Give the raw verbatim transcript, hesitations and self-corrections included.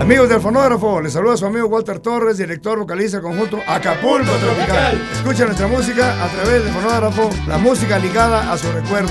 Amigos del fonógrafo, les saluda su amigo Walter Torres, director vocalista del conjunto Acapulco Tropical. Escucha nuestra música a través del fonógrafo, la música ligada a su recuerdo.